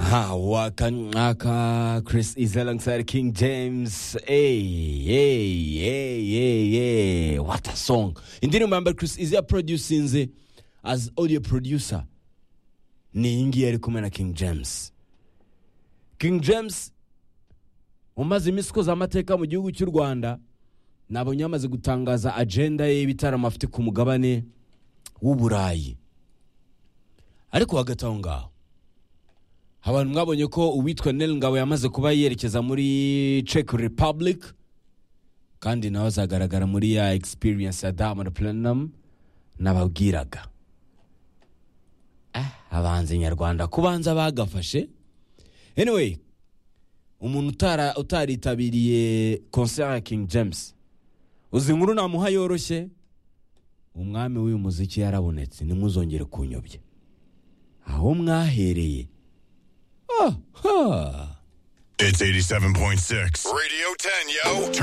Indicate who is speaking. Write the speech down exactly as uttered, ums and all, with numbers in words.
Speaker 1: Ha, waka aka Chris Easy alongside King James. Hey, hey, hey, hey, hey. What a song. Indirimbo ya mbere Chris Easy ya producinze as audio producer. Ni ingi yari kumwe na King James. King James umaze imisi koza amateka mu gihugu cy'u Rwanda. Nabonye amaze gutangaza agenda ye bitaramo afite ku mugabane w'Uburayi. Ariko hagati aho ngaho abantu mwabonye ko uwitwa Nel Ngabo yamaze kuba yerekeza muri Czech Republic kandi nawe azagaragara muri ya experience ya Diamond Platinum nababwiraga. Ah, abanze nyarwanda kubanza bagafashe. Anyway, umuntu utara utaritabiriye concert ya King James uzi nkuru namuha yoroshye, umwami w'uyu muziki yarabonetse, nimuzongere kunyobye aho mwahereye. Oh, huh.
Speaker 2: It's eighty-seven point six Radio ten, yo.